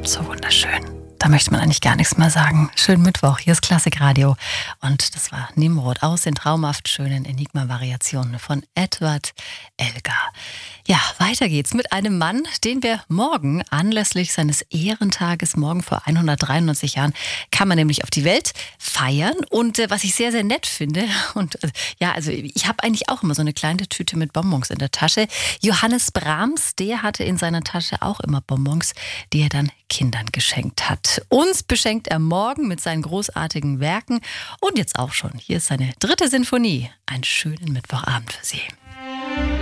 So wunderschön. Da möchte man eigentlich gar nichts mehr sagen. Schönen Mittwoch, hier ist Klassikradio. Und das war Nimrod aus den traumhaft schönen Enigma-Variationen von Edward Elgar. Ja, weiter geht's mit einem Mann, den wir morgen anlässlich seines Ehrentages, morgen vor 193 Jahren, kam er nämlich auf die Welt feiern. Und was ich sehr, sehr nett finde, und also ich habe eigentlich auch immer so eine kleine Tüte mit Bonbons in der Tasche. Johannes Brahms, der hatte in seiner Tasche auch immer Bonbons, die er dann Kindern geschenkt hat. Uns beschenkt er morgen mit seinen großartigen Werken und jetzt auch schon. Hier ist seine 3. Sinfonie. Einen schönen Mittwochabend für Sie.